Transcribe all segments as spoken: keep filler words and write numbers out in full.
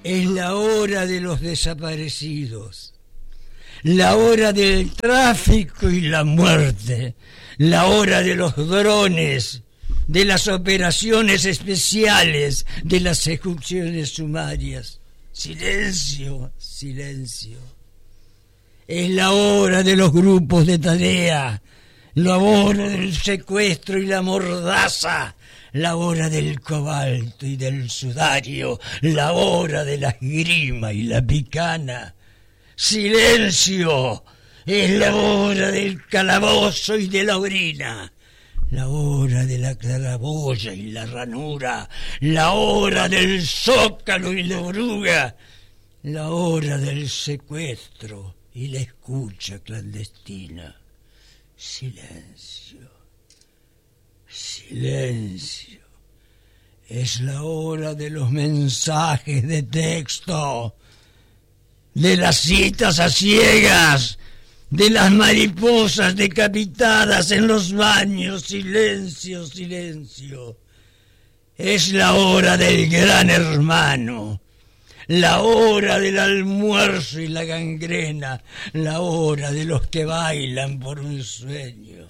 Es la hora de los desaparecidos, la hora del tráfico y la muerte, la hora de los drones, de las operaciones especiales, de las ejecuciones sumarias. Silencio, silencio. Es la hora de los grupos de tarea, la hora del secuestro y la mordaza, la hora del cobalto y del sudario, la hora de la esgrima y la picana. ¡Silencio! Es la hora del calabozo y de la orina, la hora de la claraboya y la ranura, la hora del zócalo y la oruga, la hora del secuestro y la escucha clandestina. Silencio. Silencio. Es la hora de los mensajes de texto, de las citas a ciegas, de las mariposas decapitadas en los baños. Silencio, silencio. Es la hora del gran hermano, la hora del almuerzo y la gangrena, la hora de los que bailan por un sueño.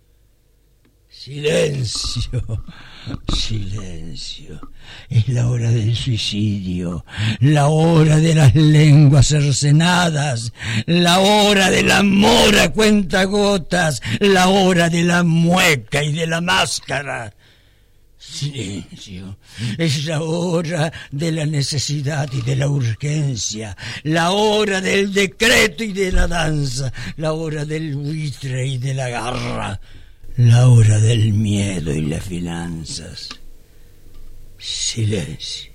Silencio, silencio. Es la hora del suicidio, la hora de las lenguas cercenadas, la hora del amor a cuentagotas, la hora de la mueca y de la máscara. Silencio. Es la hora de la necesidad y de la urgencia, la hora del decreto y de la danza, la hora del buitre y de la garra, la hora del miedo y las finanzas. Silencio.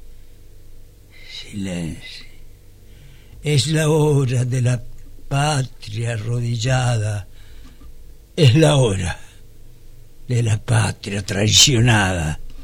Silencio. Es la hora de la patria arrodillada. Es la hora de la patria traicionada.